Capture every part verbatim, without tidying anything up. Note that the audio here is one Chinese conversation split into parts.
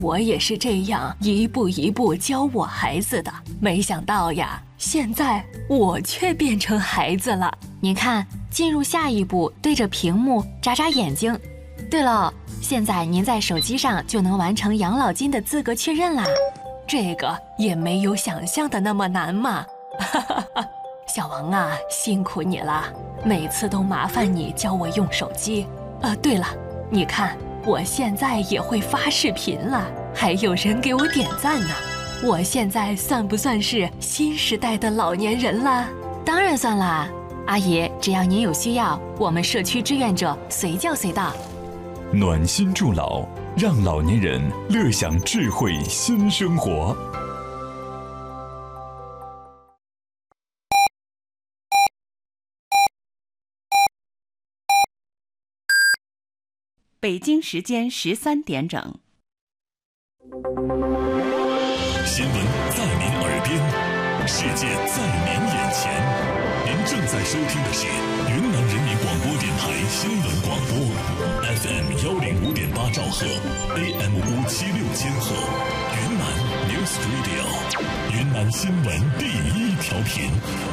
我也是这样一步一步教我孩子的，没想到呀，现在我却变成孩子了。 您看，进入下一步，对着屏幕眨眨眼睛。对了，现在您在手机上就能完成养老金的资格确认啦。 这个也没有想象的那么难嘛。小王啊，辛苦你了，每次都麻烦你教我用手机。啊，对了，你看我现在也会发视频了，还有人给我点赞呢。我现在算不算是新时代的老年人了？ 当然算啦，阿姨，只要您有需要，我们社区志愿者随叫随到。 暖心助老，让老年人乐享智慧新生活。 北京时间十三点整。 新闻在您耳边，世界在您眼前。您正在收听的是云南人民广播电台新闻广播 ，F M 幺零五点八兆赫 ，A M 五七六千赫，云南 News Radio， 云南新闻第一调频。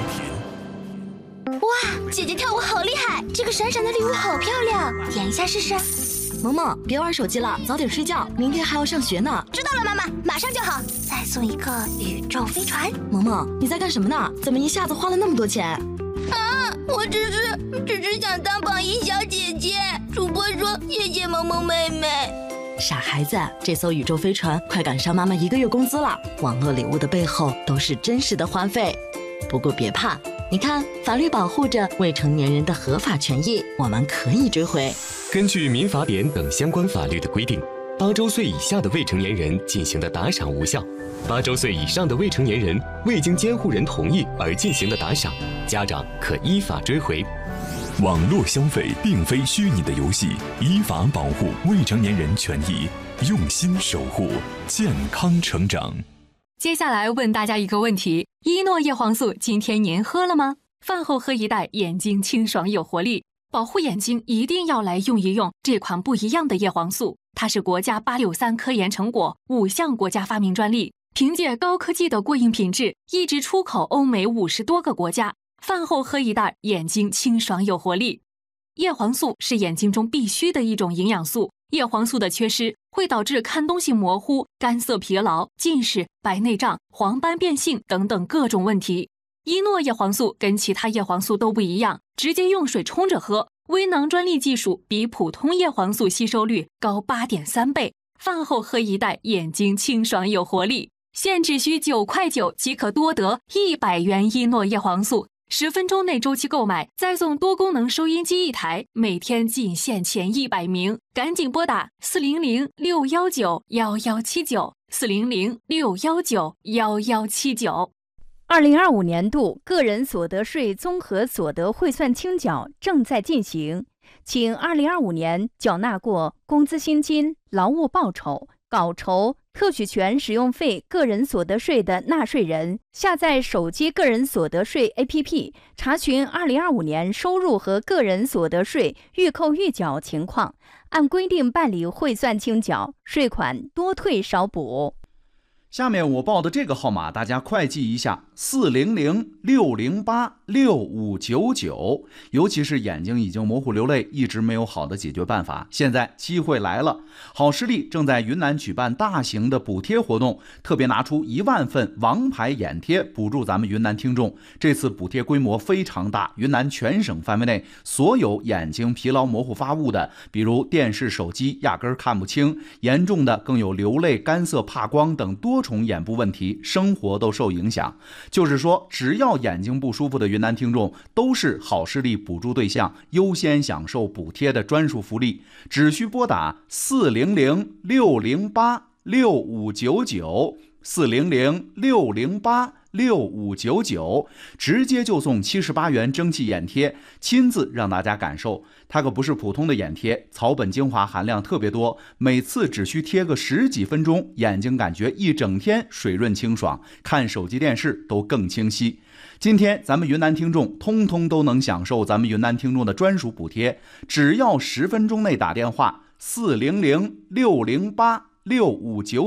哇，姐姐跳舞好厉害！这个闪闪的礼物好漂亮，演一下试试。 萌萌，别玩手机了，早点睡觉，明天还要上学呢。 知道了，妈妈，马上就好。再送一个宇宙飞船。 萌萌，你在干什么呢？怎么一下子花了那么多钱？ 啊，我只是只是想当榜一小姐姐。主播说谢谢萌萌妹妹。 傻孩子，这艘宇宙飞船快赶上妈妈一个月工资了。网络礼物的背后都是真实的花费。不过别怕，你看，法律保护着未成年人的合法权益，我们可以追回。 根据民法典等相关法律的规定，八周岁以下的未成年人进行的打赏无效，八周岁以上的未成年人未经监护人同意而进行的打赏，家长可依法追回。 网络消费并非虚拟的游戏，依法保护未成年人权益，用心守护健康成长。 接下来问大家一个问题：依诺叶黄素今天您喝了吗？饭后喝一袋，眼睛清爽有活力。保护眼睛一定要来用一用这款不一样的叶黄素，它是国家八六三科研成果，五项国家发明专利，凭借高科技的过硬品质，一直出口欧美五十多个国家。饭后喝一袋，眼睛清爽有活力。叶黄素是眼睛中必须的一种营养素，叶黄素的缺失会导致看东西模糊、干涩疲劳、近视、白内障、黄斑变性等等各种问题。依诺叶黄素跟其他叶黄素都不一样，直接用水冲着喝，微囊专利技术比普通叶黄素吸收率高 八点三 倍。饭后喝一袋，眼睛清爽有活力。现只需九块九即可多得一百元依诺叶黄素，十分钟内周期购买，再送多功能收音机一台，每天仅限前一百名，赶紧拨打四零零六一九一一七九 四零零六一九一一七九。 二零二五年度个人所得税综合所得汇算清缴正在进行，请二零二五年缴纳过工资薪金、劳务报酬、稿酬、特许权使用费个人所得税的纳税人，下载手机个人所得税 A P P， 查询二零二五年收入和个人所得税预扣预缴情况，按规定办理汇算清缴，税款多退少补。 下面我报的这个号码大家快记一下，四零零六零八六五九九。尤其是眼睛已经模糊流泪，一直没有好的解决办法，现在机会来了。好视力正在云南举办大型的补贴活动，特别拿出一万份王牌眼贴补助咱们云南听众。这次补贴规模非常大，云南全省范围内所有眼睛疲劳模糊发物的，比如电视手机压根看不清，严重的更有流泪、干涩、怕光等多多重眼部问题，生活都受影响。就是说，只要眼睛不舒服的云南听众都是好视力补助对象，优先享受补贴的专属福利。只需拨打四零零六零八六五九九四零零六零八六五九九，直接就送七十八元蒸汽眼贴，亲自让大家感受。它可不是普通的眼贴，草本精华含量特别多，每次只需贴个十几分钟，眼睛感觉一整天水润清爽，看手机电视都更清晰。今天咱们云南听众通通都能享受咱们云南听众的专属补贴，只要十分钟内打电话四零零六零八六五九